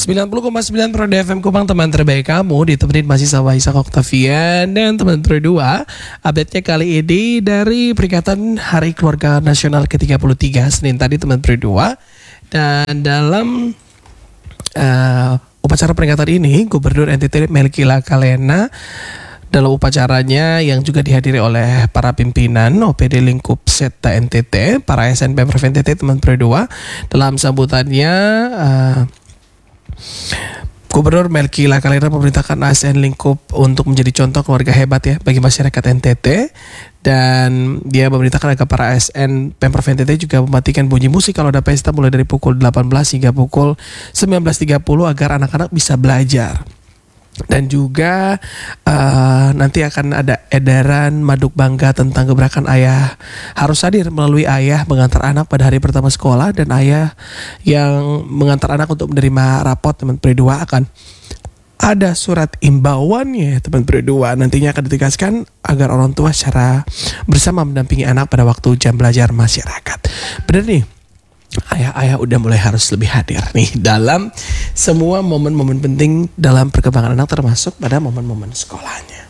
90,9 Pro FM Kupang, teman terbaik kamu, ditemenin masih sama Isaac Octavian dan teman Pro 2. Update-nya kali ini dari peringatan Hari Keluarga Nasional ke-33 Senin tadi, teman Pro 2. Dan dalam upacara peringatan ini, Gubernur NTT Melky Lakalena dalam upacaranya yang juga dihadiri oleh para pimpinan OPD Lingkup Seta NTT, para ASN Pemprov NTT, teman Pro 2. Dalam sambutannya, Gubernur Melky Lakalena memerintahkan ASN Lingkup untuk menjadi contoh keluarga hebat ya bagi masyarakat NTT, dan dia memerintahkan agar para ASN Pemprov NTT juga mematikan bunyi musik kalau ada pesta mulai dari pukul 18 hingga pukul 19.30 agar anak-anak bisa belajar. Dan juga nanti akan ada edaran Maduk Bangga tentang gebrakan ayah harus hadir melalui ayah mengantar anak pada hari pertama sekolah, dan ayah yang mengantar anak untuk menerima rapot teman Pro 2 akan ada surat imbauannya teman Pro 2. Nantinya akan ditegaskan agar orang tua secara bersama mendampingi anak pada waktu jam belajar masyarakat. Benar nih, ayah-ayah udah mulai harus lebih hadir nih dalam semua momen-momen penting dalam perkembangan anak, termasuk pada momen-momen sekolahnya.